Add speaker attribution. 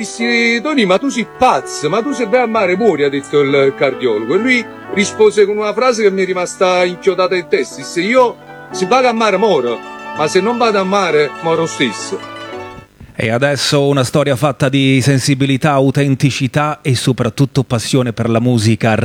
Speaker 1: dissi, Tony, ma tu sei pazzo, ma tu se vai a mare muori, ha detto il cardiologo. E lui rispose con una frase che mi è rimasta inchiodata in testa, disse, io se vado a mare moro, ma se non vado a mare moro stesso.
Speaker 2: E adesso una storia fatta di sensibilità, autenticità e soprattutto passione per la musica.